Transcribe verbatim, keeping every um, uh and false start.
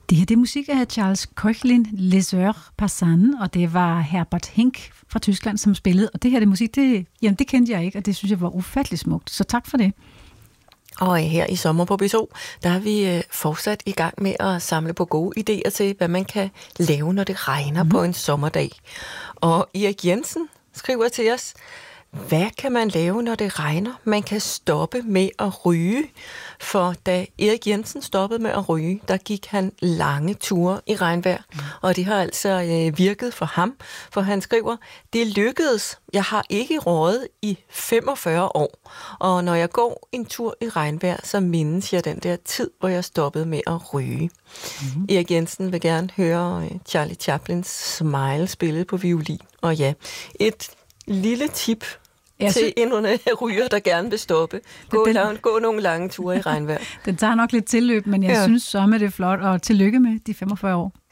Det her det er musik af Charles Koechlin, Les Heures Passant, og det var Herbert Hink fra Tyskland, som spillede. Og det her det musik, det, jamen, det kendte jeg ikke, og det synes jeg var ufattelig smukt. Så tak for det. Og her i Sommer på B to, der er vi fortsat i gang med at samle på gode idéer til, hvad man kan lave, når det regner mm. på en sommerdag. Og Erik Jensen skriver til os, hvad kan man lave, når det regner? Man kan stoppe med at ryge. For da Erik Jensen stoppede med at ryge, der gik han lange ture i regnvejr. Mm. Og det har altså øh, virket for ham, for han skriver, det lykkedes. Jeg har ikke røget i femogfyrre år. Og når jeg går en tur i regnvejr, så mindes jeg den der tid, hvor jeg stoppede med at ryge. Mm. Erik Jensen vil gerne høre øh, Charlie Chaplins Smile spillet på violin. Og ja, et lille tip til synes... endnu en ryger, der gerne vil stoppe. Gå, den... lang, gå nogle lange ture i regnvejr. Den tager nok lidt tilløb, men jeg ja. synes så med det er flot, og tillykke med de femogfyrre år.